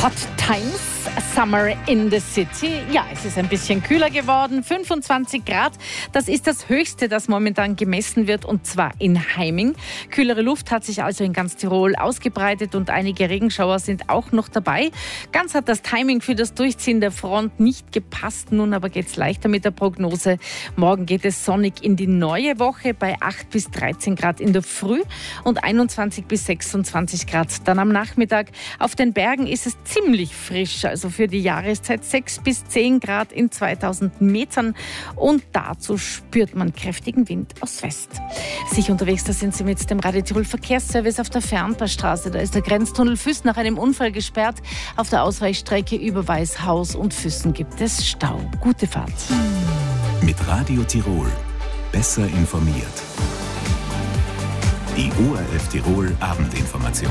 Hot Times, Summer in the City. Ja, es ist ein bisschen kühler geworden, 25 Grad. Das ist das Höchste, das momentan gemessen wird, und zwar in Heiming. Kühlere Luft hat sich also in ganz Tirol ausgebreitet und einige Regenschauer sind auch noch dabei. Ganz hat das Timing für das Durchziehen der Front nicht gepasst. Nun aber geht es leichter mit der Prognose. Morgen geht es sonnig in die neue Woche bei 8 bis 13 Grad in der Früh und 21 bis 26 Grad dann am Nachmittag. Auf den Bergen ist es ziemlich frisch, also für die Jahreszeit 6 bis 10 Grad in 2000 Metern, und dazu spürt man kräftigen Wind aus West. Sicher unterwegs, da sind Sie mit dem Radio Tirol Verkehrsservice auf der Fernpassstraße. Da ist der Grenztunnel Füssen nach einem Unfall gesperrt. Auf der Ausweichstrecke über Weißhaus und Füssen gibt es Stau. Gute Fahrt. Mit Radio Tirol besser informiert. Die ORF Tirol Abendinformation.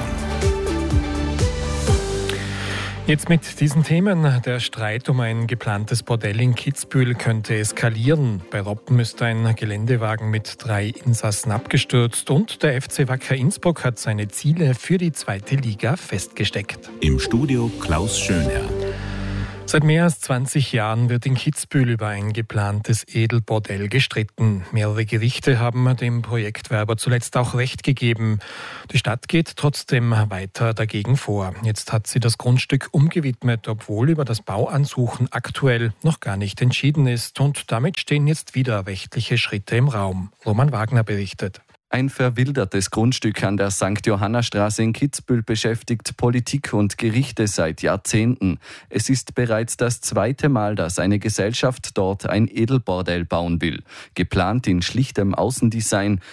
Jetzt mit diesen Themen. Der Streit um ein geplantes Bordell in Kitzbühel könnte eskalieren. Bei Roppen ist ein Geländewagen mit 3 Insassen abgestürzt und der FC Wacker Innsbruck hat seine Ziele für die 2. Liga festgesteckt. Im Studio Klaus Schönherr. Seit mehr als 20 Jahren wird in Kitzbühel über ein geplantes Edelbordell gestritten. Mehrere Gerichte haben dem Projektwerber zuletzt auch Recht gegeben. Die Stadt geht trotzdem weiter dagegen vor. Jetzt hat sie das Grundstück umgewidmet, obwohl über das Bauansuchen aktuell noch gar nicht entschieden ist. Und damit stehen jetzt wieder rechtliche Schritte im Raum. Roman Wagner berichtet. Ein verwildertes Grundstück an der St. Johanna-Straße in Kitzbühel beschäftigt Politik und Gerichte seit Jahrzehnten. Es ist bereits das 2. Mal, dass eine Gesellschaft dort ein Edelbordell bauen will. Geplant in schlichtem Außendesign,